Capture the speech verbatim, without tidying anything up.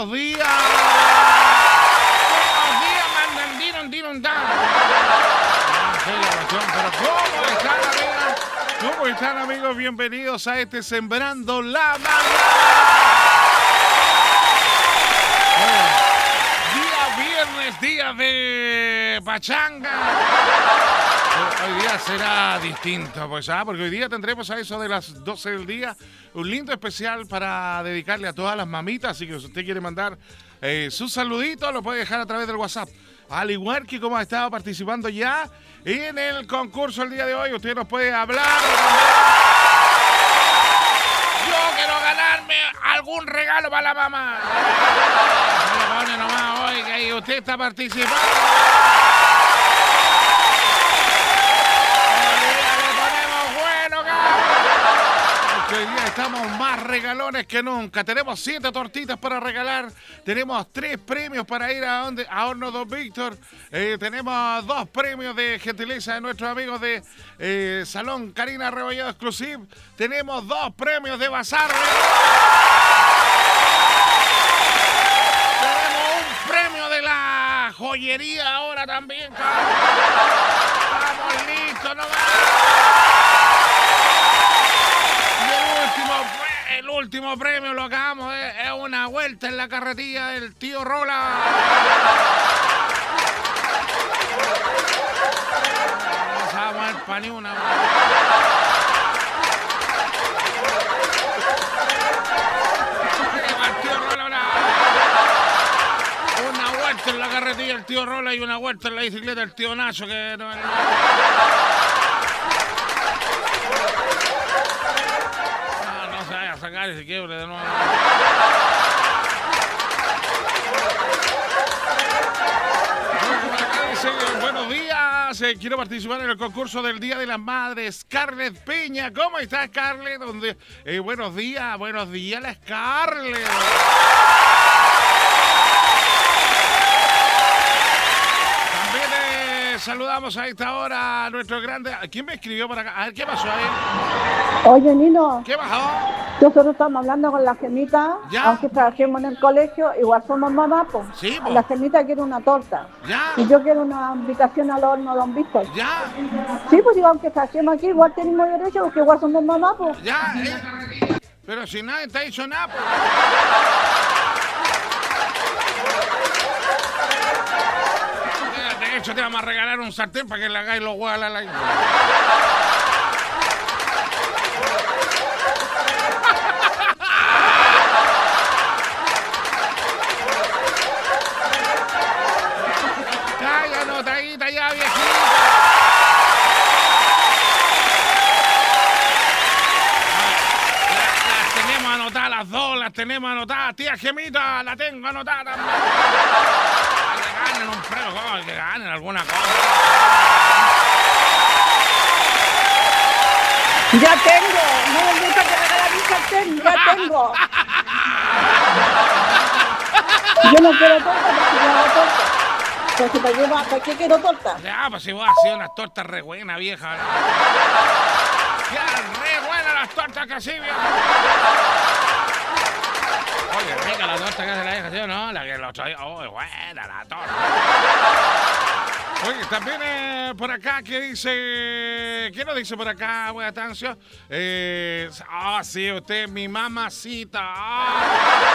buenos días. Buenos días, mandan, diron, diron, dan. No sé la cuestión, pero ¿cómo están, amigas? ¿Cómo están, amigos? Bienvenidos a este Sembrando la Mañana. Día viernes, día de pachanga. Hoy día será distinto, pues, ¿ah? Porque hoy día tendremos a eso de las doce del día un lindo especial para dedicarle a todas las mamitas. Así que si usted quiere mandar eh, su saludito, lo puede dejar a través del WhatsApp. Al igual que como ha estado participando ya en el concurso el día de hoy, usted nos puede hablar. Yo quiero ganarme algún regalo para la mamá. Se le pone nomás hoy que ahí usted está participando. Hoy día estamos más regalones que nunca. Tenemos siete tortitas para regalar. Tenemos tres premios para ir a, donde, a Horno Don Víctor. Eh, tenemos dos premios de gentileza de nuestros amigos de eh, Salón Karina Rebolledo Exclusive. Tenemos dos premios de Bazar. Tenemos un premio de la joyería ahora también. Estamos listos nomás. El último premio lo acabamos, eh, es una vuelta en la carretilla del tío Rola. No sabemos el pan ni una. Una vuelta en la carretilla del tío Rola y una vuelta en la bicicleta del tío Nacho que no, no. A sacar ese quiebre de nuevo. Dice, buenos días, eh, quiero participar en el concurso del Día de las Madres. Scarlett Peña, ¿cómo estás, Scarlett? ¿Dónde? Eh, buenos días, buenos días, la Scarlett. También eh, saludamos a esta hora a nuestro grande. ¿Quién me escribió por acá? A ver, ¿qué pasó ahí? Oye, Nino. ¿Qué pasó? Nosotros estamos hablando con la Gemita, ¿Ya? aunque trabajemos en el colegio, igual somos mamás, pues. Sí, po. La Gemita quiere una torta. ¿Ya? Y yo quiero una invitación al horno Don Víctor. ¿Ya? Sí, pues digo, aunque trabajemos aquí, igual tenemos derecho, porque igual somos mamás, pues. Ya, eh. Pero si nadie te ha dicho nada, pues. De hecho, te vamos a regalar un sartén para que le hagáis los huevos a la isla. Calla, notadita ya, viejita. Las tenemos anotadas las dos, las tenemos anotadas. Tía Gemita, la tengo anotada también. Que ganen un premio, ¿cómo? Que ganen alguna cosa. Ya tengo, no me gusta que regalar mi sartén, ya tengo. Yo no quiero torta porque yo hago torta. Entonces, ¿para qué, ¿para qué quiero torta? Ya, pues si vos has sido unas tortas re buenas, vieja. Ya, re buenas las tortas que así, vieja. Oye, rica la torta que hace la vieja, ¿sí o no? La que lo traía. Oh, buena la torta. Oye, también eh, por acá, ¿qué dice? ¿Qué nos dice por acá, buena Tancio? Eh, ah, sí, usted es mi mamacita. Ah.